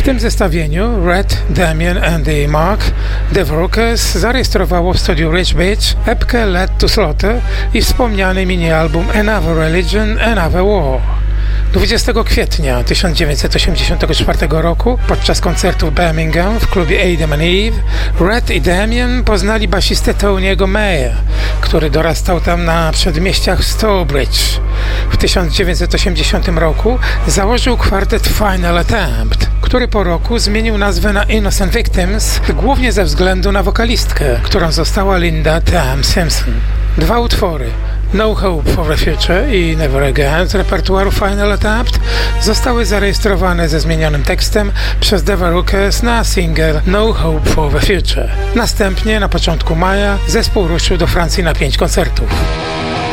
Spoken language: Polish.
tym zestawieniu Red, Damien and the Mark Deverokes zarejestrowało w studiu Rich Beach epkę Led to Slaughter i wspomniany mini-album Another Religion, Another War. 20 kwietnia 1984 roku podczas koncertu w Birmingham w klubie Adam and Eve Red i Damien poznali basistę Tony'ego Maya, który dorastał tam na przedmieściach Stourbridge. W 1980 roku założył kwartet Final Attempt, który po roku zmienił nazwę na Innocent Victims, głównie ze względu na wokalistkę, którą została Linda Tam Simpson. Dwa utwory, No Hope for the Future i Never Again z repertuaru Final Attempt zostały zarejestrowane ze zmienionym tekstem przez Deverokes na single No Hope for the Future. Następnie na początku maja zespół ruszył do Francji na 5 koncertów.